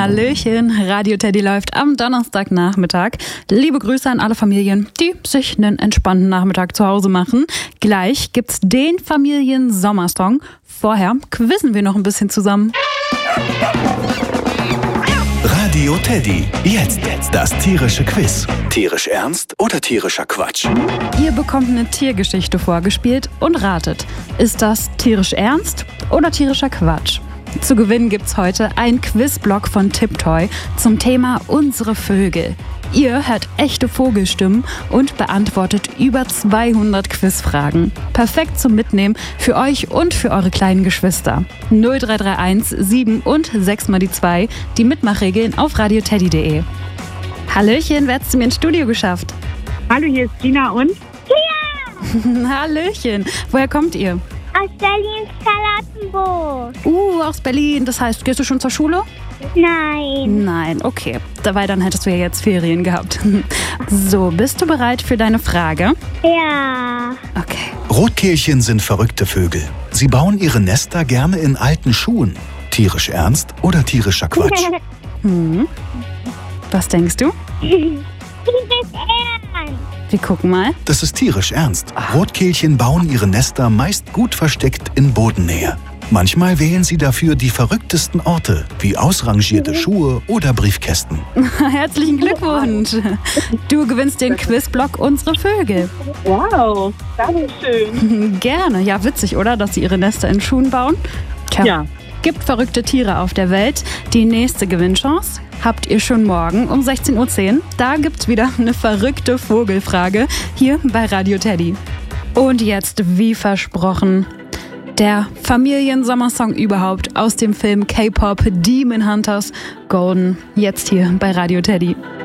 Hallöchen, Radio Teddy läuft am Donnerstagnachmittag. Liebe Grüße an alle Familien, die sich einen entspannten Nachmittag zu Hause machen. Gleich gibt's den Familien-Sommersong. Vorher quizzen wir noch ein bisschen zusammen. Radio Teddy, jetzt das tierische Quiz. Tierisch ernst oder tierischer Quatsch? Ihr bekommt eine Tiergeschichte vorgespielt und ratet, ist das tierisch ernst oder tierischer Quatsch? Zu gewinnen gibt's heute einen Quizblock von Tiptoy zum Thema unsere Vögel. Ihr hört echte Vogelstimmen und beantwortet über 200 Quizfragen. Perfekt zum Mitnehmen für euch und für eure kleinen Geschwister. 0331 7 und 6 mal die 2, die Mitmachregeln auf radioteddy.de. Hallöchen, wer hat's zu mir ins Studio geschafft? Hallo, hier ist Gina und Tia! Hallöchen, woher kommt ihr? Aus Berlin-Charlottenburg. Aus Berlin. Das heißt, gehst du schon zur Schule? Nein. Nein, okay. Dabei dann hättest du ja jetzt Ferien gehabt. So, bist du bereit für deine Frage? Ja. Okay. Rotkehlchen sind verrückte Vögel. Sie bauen ihre Nester gerne in alten Schuhen. Tierisch ernst oder tierischer Quatsch? Was denkst du? Wir gucken mal. Das ist tierisch ernst. Rotkehlchen bauen ihre Nester meist gut versteckt in Bodennähe. Manchmal wählen sie dafür die verrücktesten Orte, wie ausrangierte Schuhe oder Briefkästen. Herzlichen Glückwunsch. Du gewinnst den Quizblock Unsere Vögel. wow, danke schön. Gerne. Ja, witzig, oder? Dass sie ihre Nester in Schuhen bauen. Tja. Ja. Gibt verrückte Tiere auf der Welt. Die nächste Gewinnchance habt ihr schon morgen um 16.10 Uhr. Da gibt's wieder eine verrückte Vogelfrage hier bei Radio Teddy. Und jetzt, wie versprochen, der Familiensommersong überhaupt aus dem Film K-Pop Demon Hunters Golden. Jetzt hier bei Radio Teddy.